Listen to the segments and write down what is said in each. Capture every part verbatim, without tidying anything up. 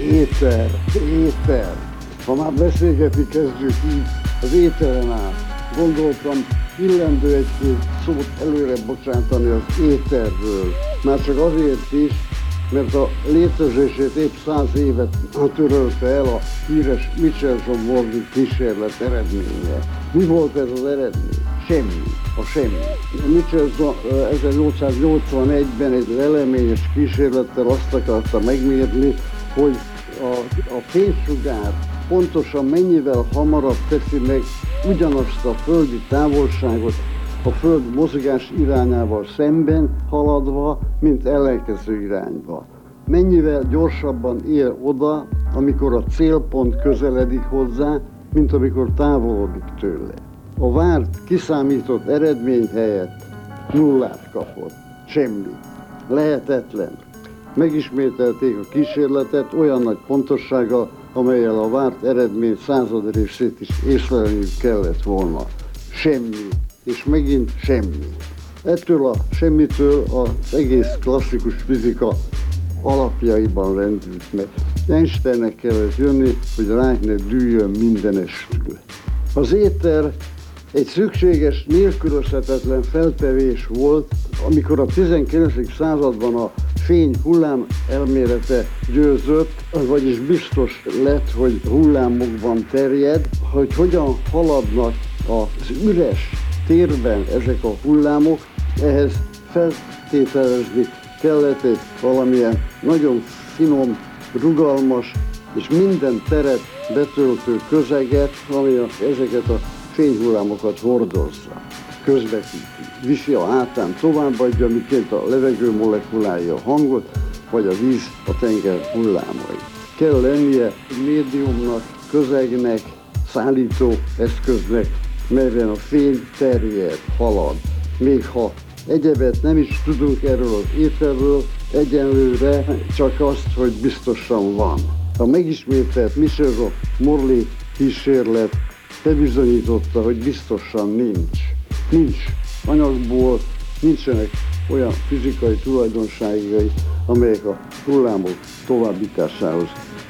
Éter, éter. Ha már beszélgetni kezdjük így az éteren át, gondoltam illendő egy-két szót előre bocsátani az éterről. Már csak azért is, mert a létezését épp száz évet törölte el a híres Michelson-Morley kísérlet eredménye. Mi volt ez az eredmény? Semmi. A semmi. Michelson ezernyolcszáznyolcvanegyben egy leleményes kísérlettel azt akarta megmérni, hogy a, a fénysugár pontosan mennyivel hamarabb teszi meg ugyanazt a földi távolságot a Föld mozgás irányával szemben haladva, mint ellenkező irányba. Mennyivel gyorsabban ér oda, amikor a célpont közeledik hozzá, mint amikor távolodik tőle. A várt, kiszámított eredmény helyett nullát kapott. Semmi. Lehetetlen. Megismételték a kísérletet olyan nagy pontossággal, amellyel a várt eredmény század részét is észlelniük kellett volna. Semmi. És megint semmi. Ettől a semmitől az egész klasszikus fizika alapjaiban lendült meg. Einsteinnek kellett jönni, hogy ránk ne dűljön mindenestül. Az éter egy szükséges, nélkülözhetetlen feltevés volt, amikor a tizenkilencedik században a fény hullám elmélete győzött, vagyis biztos lett, hogy hullámokban terjed, hogy hogyan haladnak az üres térben ezek a hullámok, ehhez feltételezni kellett egy valamilyen nagyon finom, rugalmas és minden teret betöltő közeget, ami ezeket a fényhullámokat hordozza, közvetíti, viszi a hátán, továbbadja, miként a levegő molekulái a hangot, vagy a víz a tenger hullámai. Kell lennie médiumnak, közegnek, szállító eszköznek, melyben a fény terjed, halad. Még ha egyebet nem is tudunk erről az éterről, egyenlőre csak azt, hogy biztosan van. A megismételt Michelson-Morley kísérlet bebizonyította, hogy biztosan nincs. Nincs anyagból, nincsenek olyan fizikai tulajdonságai, amelyek a hullámok továbbításához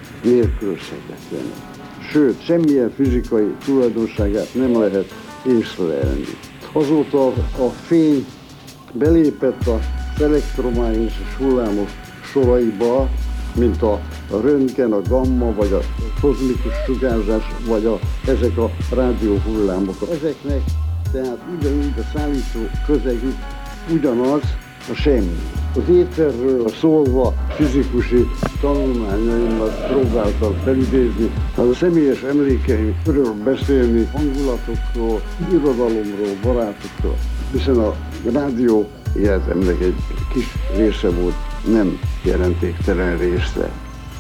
nélkülözhetetlenek. Sőt, semmilyen fizikai tulajdonságát nem lehet észlelni. Azóta a fény belépett az elektromágneses hullámok soraiba, mint a, a röntgen, a gamma, vagy a kozmikus sugárzás, vagy a, ezek a rádióhullámok. Ezeknek tehát ugyanúgy a szállító közegük ugyanaz, a semmi. Az éterről szólva fizikusi tanulmányaimat próbáltam felidézni, az a személyes emlékeimről beszélni, hangulatokról, irodalomról, barátokról, hiszen a rádió életemnek egy kis része volt, nem jelentéktelen része.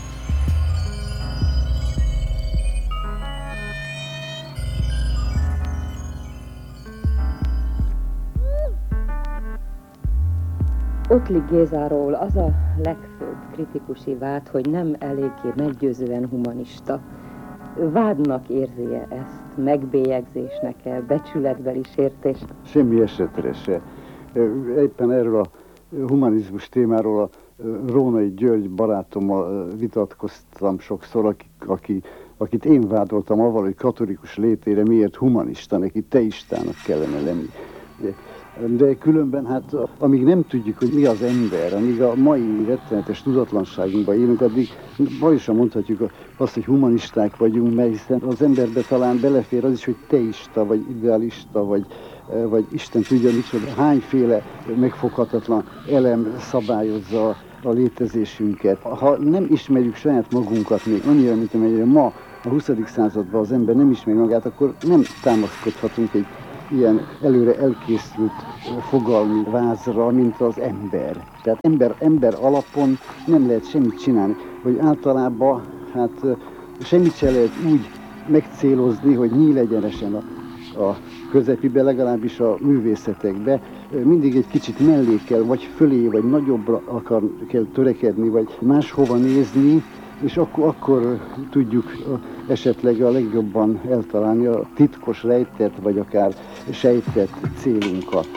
Ottlik Gézáról az a legfőbb kritikusi vád, hogy nem eléggé meggyőzően humanista. Vádnak érzi-e ezt, megbélyegzésnek-e, becsületbeli sértést? Semmi esetre se. Éppen erről a humanizmus témáról a Rónai György barátommal vitatkoztam sokszor, aki, aki, akit én vádoltam avval, hogy katolikus létére miért humanista, neki teistának kellene lenni. De különben, hát amíg nem tudjuk, hogy mi az ember, amíg a mai rettenetes tudatlanságunkban élünk, addig ma is mondhatjuk azt, hogy humanisták vagyunk, mert hiszen az emberbe talán belefér az is, hogy teista, vagy idealista, vagy, vagy Isten tudja micsoda, hányféle megfoghatatlan elem szabályozza a létezésünket. Ha nem ismerjük saját magunkat még annyira, mint amennyire ma a huszadik században az ember nem ismeri magát, akkor nem támaszkodhatunk egy ilyen előre elkészült fogalmi vázra, mint az ember. Tehát ember, ember alapon nem lehet semmit csinálni, hogy általában hát semmit se lehet úgy megcélozni, hogy nyílegyenesen a, a közepibe, legalábbis a művészetekbe. Mindig egy kicsit mellé kell, vagy fölé, vagy nagyobbra akar, kell törekedni, vagy máshova nézni, és akkor, akkor tudjuk esetleg a legjobban eltalálni a titkos, rejtett, vagy akár sejtett célunkat.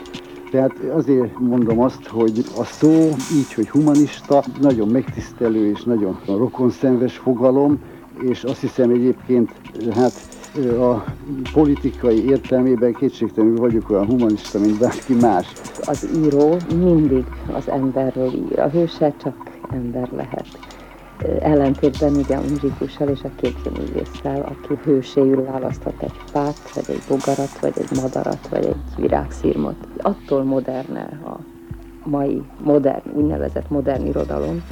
Tehát azért mondom azt, hogy a szó így, hogy humanista, nagyon megtisztelő és nagyon rokonszenves fogalom, és azt hiszem egyébként, hát a politikai értelmében kétségtelenül vagyok olyan humanista, mint bárki más. Az író mindig az emberről ír, a hőse csak ember lehet. Ellentétben ugye a muzsikussal és a képzőművésszel, aki hőséül választhat egy fát, vagy egy bogarat, vagy egy madarat, vagy egy virágszirmot. Attól moderne a mai modern, úgynevezett modern irodalom,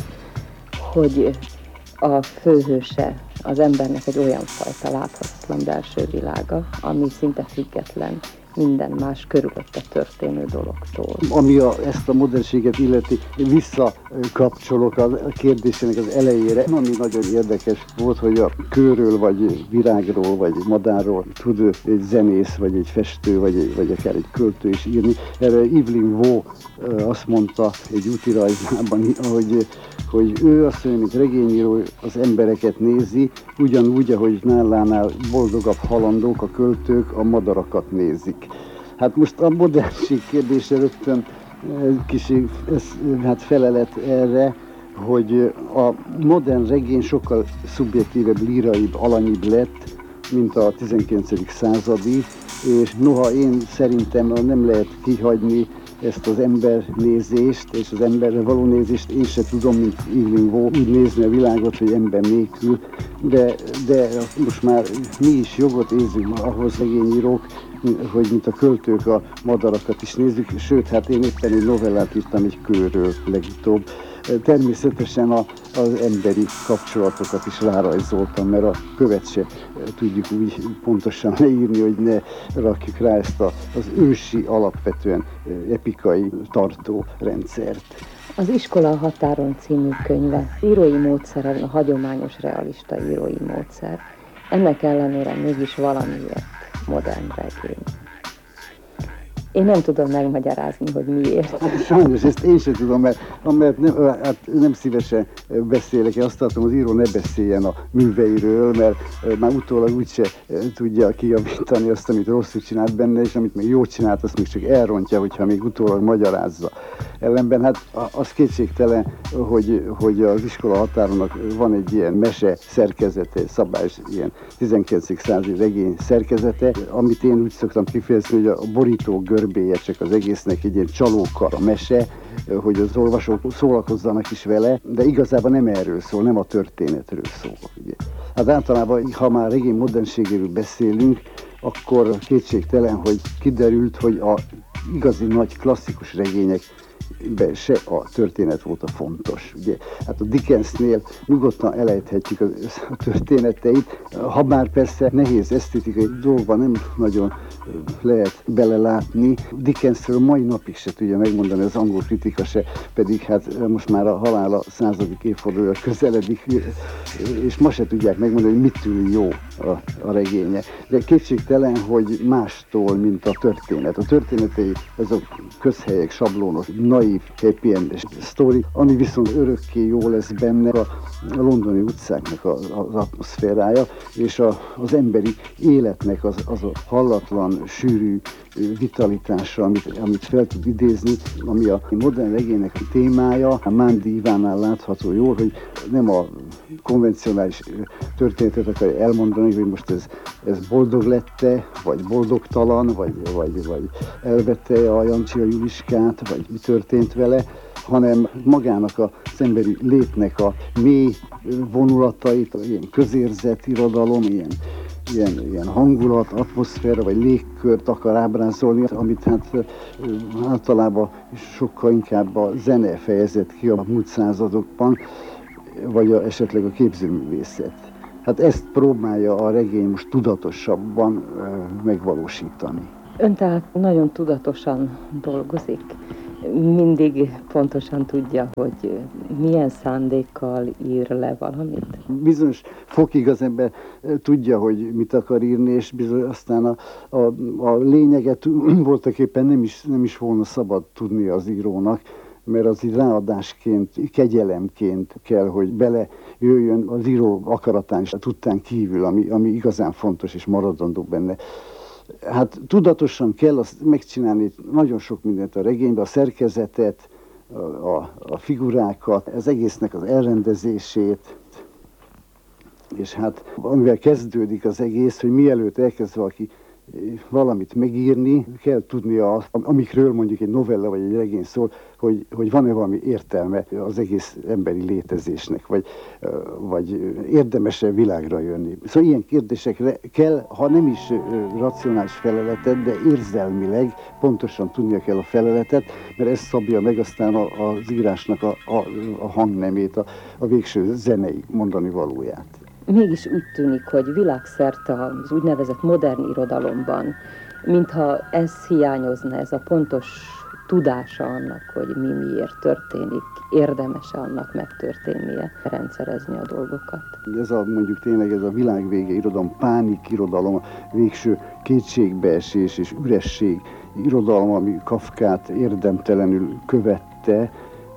hogy a főhőse az embernek egy olyan fajta láthatatlan belső világa, ami szinte független minden más körülötte történő dologtól. Ami a, ezt a modernséget illeti, visszakapcsolok a kérdésének az elejére, ami nagyon érdekes volt, hogy a kőről, vagy virágról, vagy madárról tud egy zenész, vagy egy festő, vagy, egy, vagy akár egy költő is írni. Erre Evelyn Waugh azt mondta egy útirajzában, hogy, hogy ő azt mondja, mint regényíró az embereket nézi, ugyanúgy, ahogy nálánál boldogabb halandók, a költők a madarakat nézik. Hát most a modernség kérdése rögtön kis hát felelet erre, hogy a modern regény sokkal szubjektívebb, líraibb, alanyibb lett, mint a tizenkilencedik századi, és noha én szerintem nem lehet kihagyni ezt az embernézést, és az emberre való nézést én se tudom, mint Evelyn Waugh, úgy nézni a világot, hogy ember nélkül, de, de most már mi is jogot érzünk ahhoz regényírók, hogy mint a költők a madarakat is nézzük, sőt, hát én éppen egy novellát írtam egy kőről legutóbb. Természetesen a, az emberi kapcsolatokat is rárajzoltam, mert a követ se tudjuk úgy pontosan leírni, hogy ne rakjuk rá ezt a, az ősi, alapvetően epikai tartórendszert. Az Iskola a határon című könyve írói módszere, a hagyományos realista írói módszer. Ennek ellenére mégis valamiért modern regény. Én nem tudom megmagyarázni, hogy miért. Hát sajnos ezt én sem tudom, mert, mert nem, hát nem szívesen beszélek. Én azt tartom, az író ne beszéljen a műveiről, mert már utólag úgyse tudja kijavítani azt, amit rosszul csinált benne, és amit még jól csinált, azt még csak elrontja, hogyha még utólag magyarázza. Ellenben hát az kétségtelen, hogy, hogy az Iskola határonak van egy ilyen mese szerkezete, szabályos ilyen tizenkilencedik századi regény szerkezete, amit én úgy szoktam kifejezni, hogy a borító görbéje csak az egésznek egy ilyen csalókar a mese, hogy az olvasók szórakozzanak is vele, de igazából nem erről szól, nem a történetről szól. Ugye. Hát általában, ha már regény modernségéről beszélünk, akkor kétségtelen, hogy kiderült, hogy a igazi nagy klasszikus regények be se a történet volt a fontos. Ugye? Hát a Dickensnél nyugodtan elejthetjük a történeteit, ha bár persze nehéz esztétikai dolgban nem nagyon lehet belelátni. Dickensről mai napig se tudja megmondani az angol kritika se, pedig hát most már a halála századik évfordulója közeledik, és ma se tudják megmondani, hogy mitől jó a, a regénye. De kétségtelen, hogy mástól, mint a történet. A történetei, ez a közhelyek, sablónos, naív, happy end sztori, ami viszont örökké jó lesz benne a londoni utcáknak az, az atmoszférája, és a, az emberi életnek az, az a hallatlan, sűrű vitalitása, amit, amit fel tud idézni, ami a modern regénynek a témája. A Mándi Ivánál látható jól, hogy nem a konvencionális történetet akarja elmondani, hogy most ez, ez boldog lette, vagy boldogtalan, vagy, vagy, vagy elvette a Jancsi a Juliskát, vagy mi történt vele, hanem magának az emberi létnek a mély vonulatait, ilyen közérzet, irodalom, ilyen, ilyen, ilyen hangulat, atmoszféra vagy légkört akar ábrázolni, amit hát általában sokkal inkább a zene fejezett ki a múlt századokban, vagy a, esetleg a képzőművészet. Hát ezt próbálja a regény most tudatosabban megvalósítani. Ön tehát nagyon tudatosan dolgozik. Mindig pontosan tudja, hogy milyen szándékkal ír le valamit? Bizonyos fokig az ember tudja, hogy mit akar írni, és bizony aztán a, a, a lényeget voltak éppen nem is, nem is volna szabad tudni az írónak, mert az így ráadásként, kegyelemként kell, hogy belejöjjön az író akaratán és a tudtán kívül, ami, ami igazán fontos és maradandó benne. Hát tudatosan kell azt megcsinálni nagyon sok mindent a regényben, a szerkezetet, a, a, a figurákat, az egésznek az elrendezését, és hát amivel kezdődik az egész, hogy mielőtt elkezd valaki valamit megírni, kell tudnia, amikről mondjuk egy novella vagy egy regény szól, hogy, hogy van-e valami értelme az egész emberi létezésnek, vagy, vagy érdemes-e világra jönni. Szóval ilyen kérdésekre kell, ha nem is racionális feleletet, de érzelmileg pontosan tudnia kell a feleletet, mert ez szabja meg aztán az írásnak a, a, a hangnemét, a, a végső zenei mondani valóját. Mégis úgy tűnik, hogy világszerte az úgynevezett modern irodalomban, mintha ez hiányozna, ez a pontos tudása annak, hogy mi miért történik, érdemes-e annak megtörténnie, rendszerezni a dolgokat. Ez a mondjuk tényleg ez a világvége irodalom, pánik irodalom, a végső kétségbeesés és üresség irodalom, ami Kafkát érdemtelenül követte.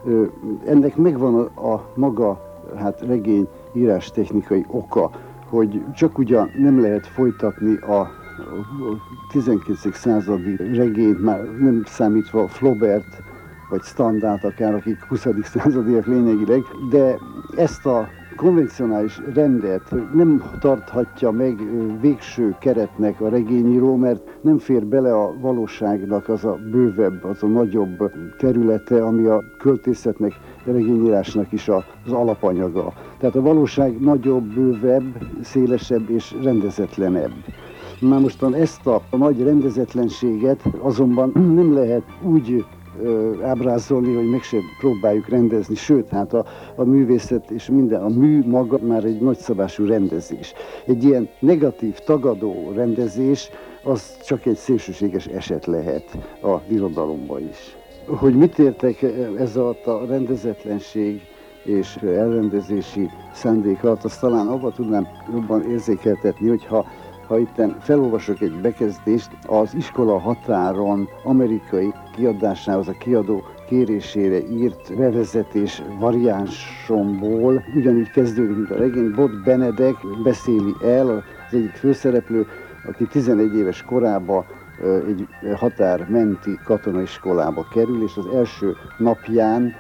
Ennek megvan a, a maga hát regény írástechnikai oka, hogy csak ugyan nem lehet folytatni a tizenkilencedik századi regényt, már nem számítva Flaubert vagy Stendhalt akár, akik huszadik századiak lényegileg, de ezt a konvencionális rendet nem tarthatja meg végső keretnek a regényíró, mert nem fér bele a valóságnak az a bővebb, az a nagyobb területe, ami a költészetnek, a regényírásnak is az alapanyaga. Tehát a valóság nagyobb, bővebb, szélesebb és rendezetlenebb. Már mostan ezt a nagy rendezetlenséget azonban nem lehet úgy ábrázolni, hogy meg se próbáljuk rendezni, sőt, hát a, a művészet és minden, a mű maga már egy nagyszabású rendezés. Egy ilyen negatív, tagadó rendezés, az csak egy szélsőséges eset lehet a irodalomban is. Hogy mit értek ez alatt a rendezetlenség és elrendezési szándék alatt, azt talán abba tudnám jobban érzékeltetni, hogyha ha itten felolvasok egy bekezdést, az Iskola határon amerikai kiadásához a kiadó kérésére írt bevezetés variánsomból, ugyanúgy kezdődik, mint a regény. Bot Benedek beszéli el, az egyik főszereplő, aki tizenegy éves korában egy határmenti katonaiskolába kerül, és az első napján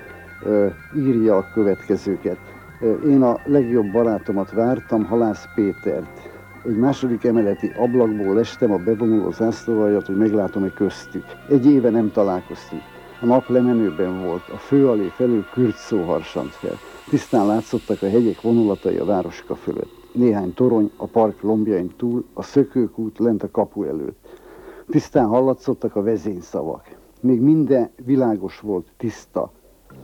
írja a következőket. Én a legjobb barátomat vártam, Halász Pétert. Egy második emeleti ablakból lestem a bevonuló zászlóaljat, hogy meglátom-e köztük. Egy éve nem találkoztunk. A nap lemenőben volt, a főalé felül kürtszó harsant fel. Tisztán látszottak a hegyek vonulatai a városka fölött. Néhány torony a park lombjain túl, a szökőkút lent a kapu előtt. Tisztán hallatszottak a vezényszavak. Még minden világos volt, tiszta.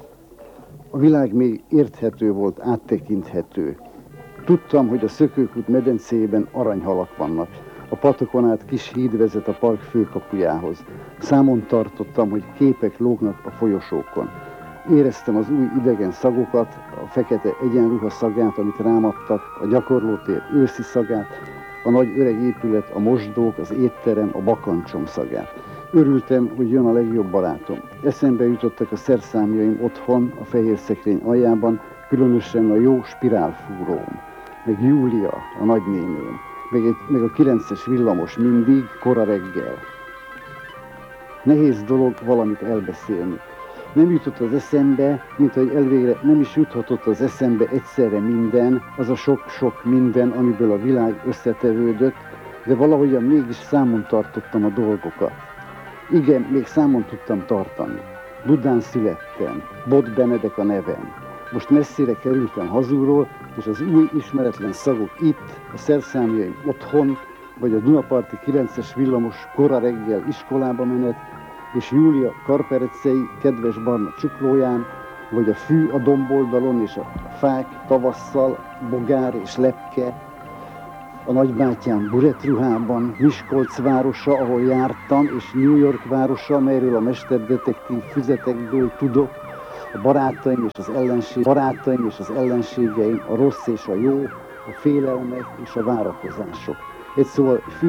A világ még érthető volt, áttekinthető. Tudtam, hogy a szökőkút medencéjében aranyhalak vannak. A patokon át kis híd vezet a park főkapujához. Számon tartottam, hogy képek lógnak a folyosókon. Éreztem az új idegen szagokat, a fekete egyenruha szagát, amit rámadtak, a gyakorlótér őszi szagát, a nagy öreg épület, a mosdók, az étterem, a bakancsom szagát. Örültem, hogy jön a legjobb barátom. Eszembe jutottak a szerszámjaim otthon, a fehér szekrény aljában, különösen a jó spirálfúróm, meg Júlia, a nagynéném, meg, egy, meg a kilences villamos mindig, kora reggel. Nehéz dolog valamit elbeszélni. Nem jutott az eszembe, mint hogy elvégre nem is juthatott az eszembe egyszerre minden, az a sok-sok minden, amiből a világ összetevődött, de valahogyan mégis számon tartottam a dolgokat. Igen, még számon tudtam tartani. Budán születtem, Bot Benedek a nevem. Most messzire kerültem hazulról, és az új ismeretlen szagok itt, a szerszámjaim otthon, vagy a Dunaparti kilences villamos kora reggel iskolába menet, és Júlia karperecei kedves barna csuklóján, vagy a fű a domboldalon, és a fák tavasszal, bogár és lepke, a nagybátyám buretruhában, Miskolc városa, ahol jártam, és New York városa, melyről a mesterdetektív füzetekből tudok, a barátaim és az ellenség, barátaim és az ellenségeim, a rossz és a jó, a félelmek és a várakozások. Egy szóval